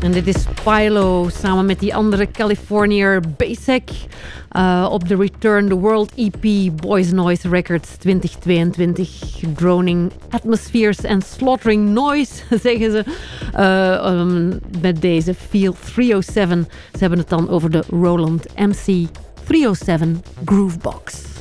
En dit is Pylo samen met die andere Californiër Basic op de Return the World EP Boys Noise Records 2022. Droning Atmospheres and Slaughtering Noise, zeggen ze. Met deze Feel 307. Ze hebben het dan over de Roland MC 307 Groovebox.